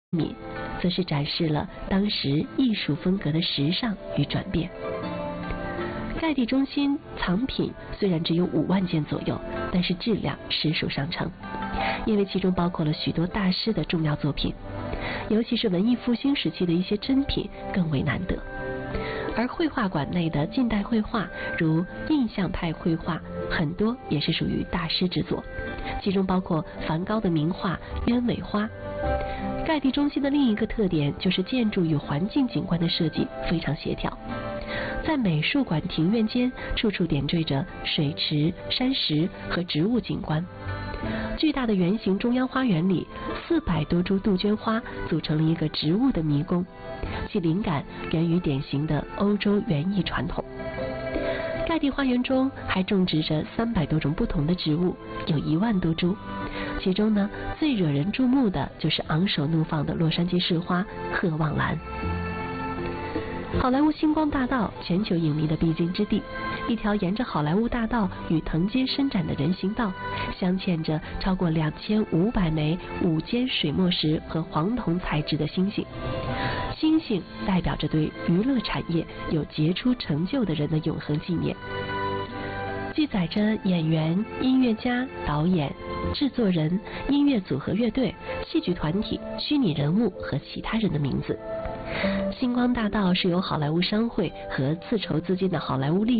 敏，则是展示了当时艺术风格的时尚与转变。盖蒂中心藏品虽然只有5万件左右，但是质量实属上乘，因为其中包括了许多大师的重要作品，尤其是文艺复兴时期的一些珍品更为难得。而绘画馆内的近代绘画，如印象派绘画，很多也是属于大师之作，其中包括梵高的名画《鸢尾花》。盖蒂中心的另一个特点就是建筑与环境景观的设计非常协调，在美术馆庭院间处处点缀着水池、山石和植物景观。巨大的圆形中央花园里，400多株杜鹃花组成了一个植物的迷宫，其灵感源于典型的欧洲园艺传统。盖蒂花园中还种植着300多种不同的植物，有1万多株。其中呢，最惹人注目的就是昂首怒放的洛杉矶市花赫旺兰。好莱坞星光大道，全球影迷的必经之地，一条沿着好莱坞大道与藤街伸展的人行道，镶嵌着超过2500枚5间水墨石和黄铜材质的星星。星星代表着对娱乐产业有杰出成就的人的永恒纪念，记载着演员、音乐家、导演、制作人、音乐组合乐队、戏剧团体、虚拟人物和其他人的名字。星光大道是由好莱坞商会和自筹资金的好莱坞历